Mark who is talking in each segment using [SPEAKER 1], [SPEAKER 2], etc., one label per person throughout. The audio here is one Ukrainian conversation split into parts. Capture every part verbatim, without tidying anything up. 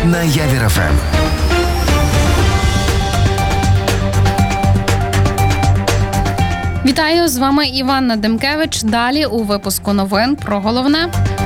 [SPEAKER 1] на Явір еф ем.
[SPEAKER 2] Вітаю, з вами Іванна Демкевич. Далі у випуску новин про головне.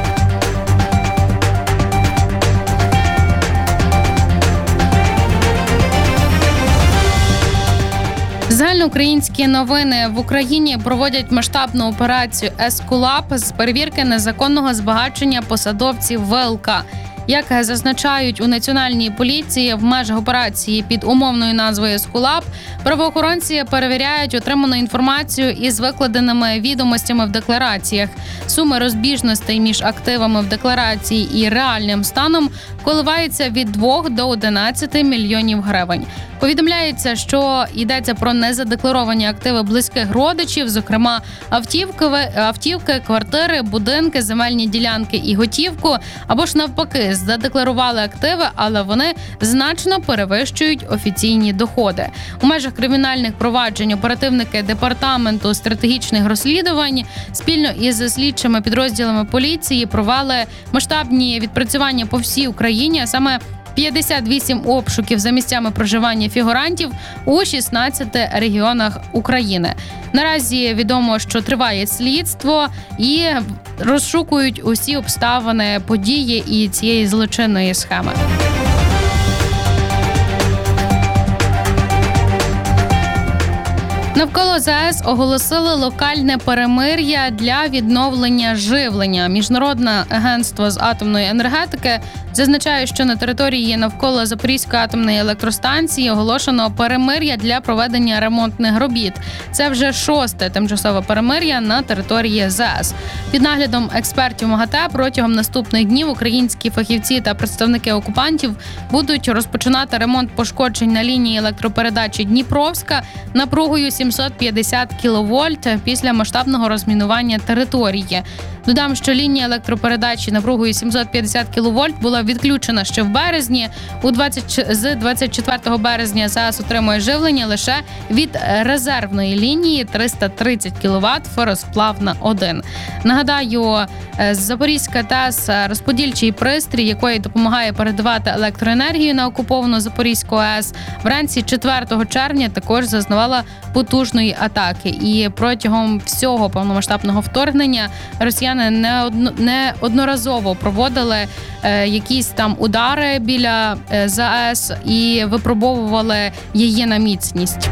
[SPEAKER 2] Загальноукраїнські новини. В Україні проводять масштабну операцію «Ескулап» з перевірки незаконного збагачення посадовців ве el ка. Як зазначають у Національній поліції, в межах операції під умовною назвою «Ескулап» правоохоронці перевіряють отриману інформацію із викладеними відомостями в деклараціях. Суми розбіжностей між активами в декларації і реальним станом коливаються від двох до одинадцяти мільйонів гривень. Повідомляється, що йдеться про незадекларовані активи близьких родичів, зокрема автівки, автівки, квартири, будинки, земельні ділянки і готівку, або ж навпаки, задекларували активи, але вони значно перевищують офіційні доходи. У межах кримінальних проваджень оперативники Департаменту стратегічних розслідувань спільно із слідчими підрозділами поліції провели масштабні відпрацювання по всій Україні, а саме п'ятдесят вісім обшуків за місцями проживання фігурантів у шістнадцяти регіонах України. Наразі відомо, що триває слідство і розшукують усі обставини події і цієї злочинної схеми. Навколо ЗАЕС оголосили локальне перемир'я для відновлення живлення. Міжнародне агентство з атомної енергетики зазначає, що на території навколо Запорізької атомної електростанції оголошено перемир'я для проведення ремонтних робіт. Це вже шосте тимчасове перемир'я на території ЗАЕС. Під наглядом експертів МАГАТЕ протягом наступних днів українські фахівці та представники окупантів будуть розпочинати ремонт пошкоджень на лінії електропередачі Дніпровська напругою сімсот п'ятдесят кіловольт після масштабного розмінування території. Додам, що лінія електропередачі напругою сімсот п'ятдесят кіловольт була відключена ще в березні. У двадцять з двадцять четвертого березня ЗАЕС отримує живлення лише від резервної лінії триста тридцять кіловат феросплавна один. Нагадаю, Запорізька ТЕС – розподільчий пристрій, який допомагає передавати електроенергію на окуповану Запорізьку АЕС. Вранці четвертого червня також зазнавала потужної атаки. І протягом всього повномасштабного вторгнення росіяни неодноразово проводили е, якісь там удари біля е, ЗАЕС і випробовували її на міцність.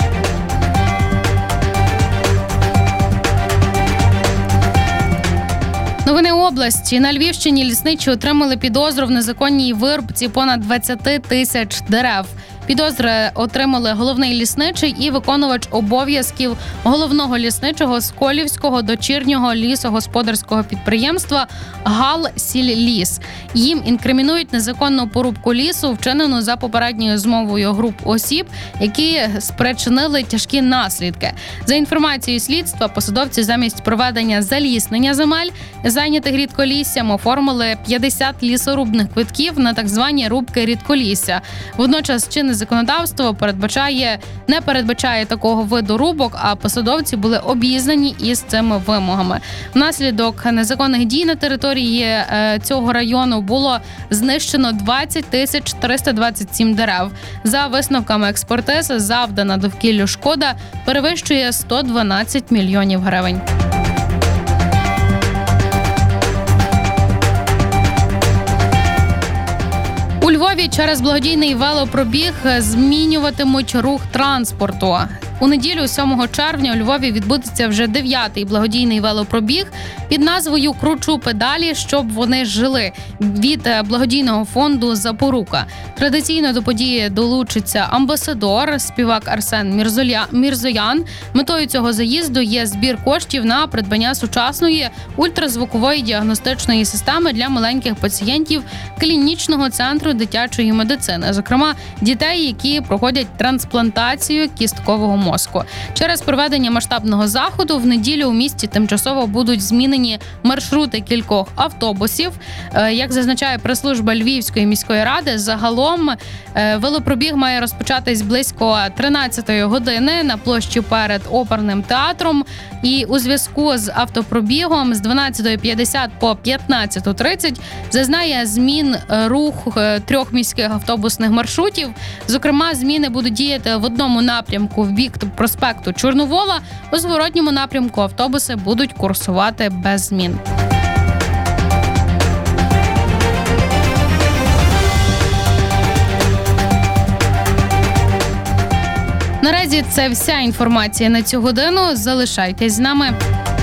[SPEAKER 2] Новини області. На Львівщині лісничі отримали підозру в незаконній вирубці понад двадцять тисяч дерев. Підозри отримали головний лісничий і виконувач обов'язків головного лісничого Сколівського дочірнього лісогосподарського підприємства «Галсільліс». Їм інкримінують незаконну порубку лісу, вчинену за попередньою змовою груп осіб, які спричинили тяжкі наслідки. За інформацією слідства, посадовці замість проведення заліснення земель, зайнятих рідколіссям, оформили п'ятдесят лісорубних квитків на так звані рубки рідколісся. Водночас чинне законодавство передбачає, не передбачає такого виду рубок, а посадовці були обізнані із цими вимогами. Внаслідок незаконних дій на території е, цього району було знищено двадцять тисяч триста двадцять сім дерев. За висновками експертизи, завдана довкіллю шкода перевищує сто дванадцять мільйонів гривень. У Львові через благодійний велопробіг змінюватимуть рух транспорту. У неділю, сьомого червня, у Львові відбудеться вже дев'ятий благодійний велопробіг під назвою «Кручу педалі, щоб вони жили» від благодійного фонду «Запорука». Традиційно до події долучиться амбасадор, співак Арсен Мірзоян. Метою цього заїзду є збір коштів на придбання сучасної ультразвукової діагностичної системи для маленьких пацієнтів клінічного центру дитячої медицини, зокрема дітей, які проходять трансплантацію кісткового мозку. мозку. Через проведення масштабного заходу в неділю у місті тимчасово будуть змінені маршрути кількох автобусів. Як зазначає прес-служба Львівської міської ради, загалом велопробіг має розпочатись близько тринадцятої години на площі перед оперним театром. І у зв'язку з автопробігом з дванадцятої п'ятдесят по п'ятнадцяту тридцять зазнає змін рух трьох міських автобусних маршрутів. Зокрема, зміни будуть діяти в одному напрямку в бік проспекту Чорновола, у зворотньому напрямку автобуси будуть курсувати без змін. Наразі це вся інформація на цю годину. Залишайтесь з нами.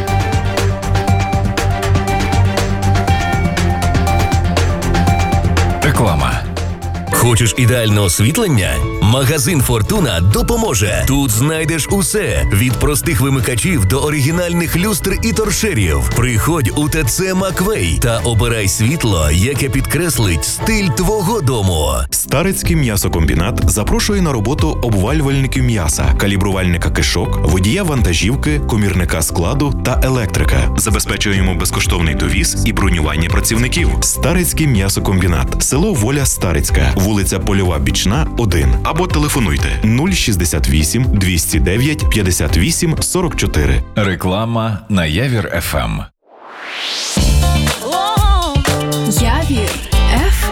[SPEAKER 1] Реклама. Хочеш ідеальне освітлення? Магазин «Фортуна» допоможе. Тут знайдеш усе – від простих вимикачів до оригінальних люстр і торшерів. Приходь у ТЦ «Маквей» та обирай світло, яке підкреслить стиль твого дому.
[SPEAKER 3] Старицький м'ясокомбінат запрошує на роботу обвалювальників м'яса, калібрувальника кишок, водія вантажівки, комірника складу та електрика. Забезпечуємо безкоштовний довіз і бронювання працівників. Старицький м'ясокомбінат. Село Воля Старицька. Вулиця Польова Бічна, один. Або телефонуйте нуль шістдесят вісім двісті дев'ять п'ятдесят вісім сорок чотири.
[SPEAKER 4] Реклама на Явір еф ем.